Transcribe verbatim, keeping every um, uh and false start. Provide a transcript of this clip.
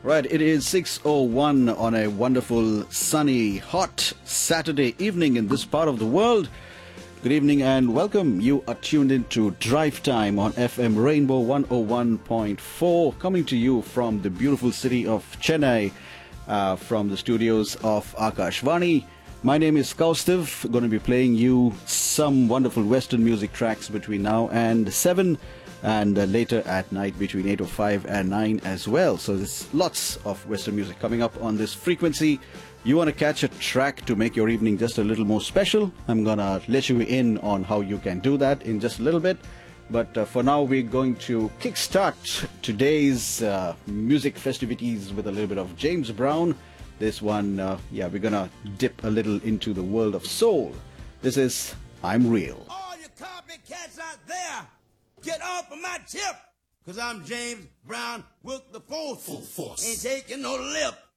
Right, it is six oh one on a wonderful, sunny, hot Saturday evening in this part of the world. Good evening and welcome. You are tuned into Drive Time on F M Rainbow one oh one point four, coming to you from the beautiful city of Chennai, uh, from the studios of Akashvani. My name is Kaustav, going to be playing you some wonderful Western music tracks between now and seven. And uh, later at night between eight oh five and nine as well. So there's lots of Western music coming up on this frequency. You want to catch a track to make your evening just a little more special? I'm going to let you in on how you can do that in just a little bit. But uh, for now, we're going to kickstart today's uh, music festivities with a little bit of James Brown. This one, uh, yeah, we're going to dip a little into the world of soul. This is I'm Real. All you copycats out there, get off of my tip, cause I'm James Brown with the force. Full force. Ain't taking no lip.